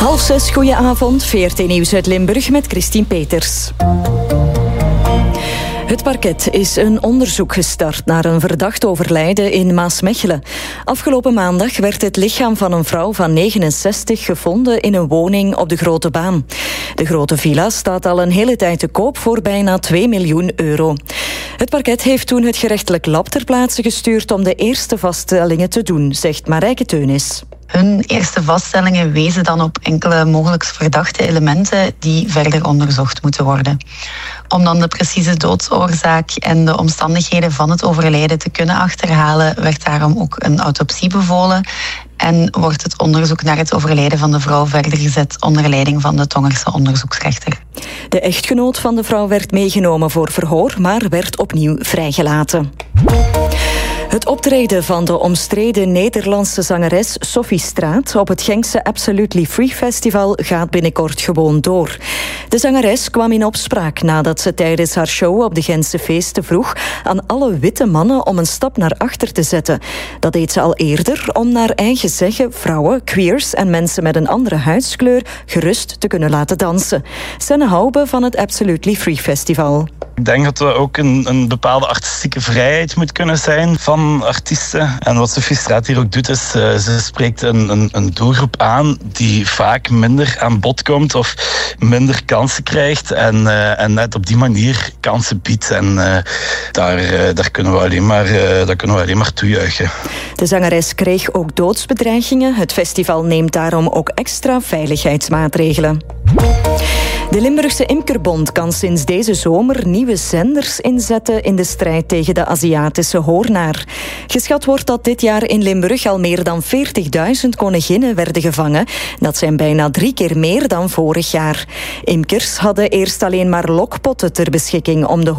5:30, goedenavond. VRT Nieuws uit Limburg met Christine Peters. Het parket is een onderzoek gestart naar een verdacht overlijden in Maasmechelen. Afgelopen maandag werd het lichaam van een vrouw van 69 gevonden in een woning op de Grote Baan. De grote villa staat al een hele tijd te koop voor bijna 2 miljoen euro. Het parket heeft toen het gerechtelijk lab ter plaatse gestuurd om de eerste vaststellingen te doen, zegt Marijke Teunis. Hun eerste vaststellingen wezen dan op enkele mogelijk verdachte elementen die verder onderzocht moeten worden. Om dan de precieze doodsoorzaak en de omstandigheden van het overlijden te kunnen achterhalen, werd daarom ook een autopsie bevolen en wordt het onderzoek naar het overlijden van de vrouw verder gezet onder leiding van de Tongerse onderzoeksrechter. De echtgenoot van de vrouw werd meegenomen voor verhoor, maar werd opnieuw vrijgelaten. Het optreden van de omstreden Nederlandse zangeres Sophie Straat op het Genkse Absolutely Free Festival gaat binnenkort gewoon door. De zangeres kwam in opspraak nadat ze tijdens haar show op de Gentse feesten vroeg aan alle witte mannen om een stap naar achter te zetten. Dat deed ze al eerder om naar eigen zeggen vrouwen, queers en mensen met een andere huidskleur gerust te kunnen laten dansen. Senne Haube van het Absolutely Free Festival. Ik denk dat er ook een bepaalde artistieke vrijheid moet kunnen zijn van artiesten. En wat Sophie Straat hier ook doet, is ze spreekt een doelgroep aan die vaak minder aan bod komt of minder kansen krijgt. En net op die manier kansen biedt. En daar kunnen we alleen maar toejuichen. De zangeres kreeg ook doodsbedreigingen. Het festival neemt daarom ook extra veiligheidsmaatregelen. De Limburgse Imkerbond kan sinds deze zomer nieuwe zenders inzetten in de strijd tegen de Aziatische hoornaar. Geschat wordt dat dit jaar in Limburg al meer dan 40.000 koninginnen werden gevangen. Dat zijn bijna 3 keer meer dan vorig jaar. Imkers hadden eerst alleen maar lokpotten ter beschikking om de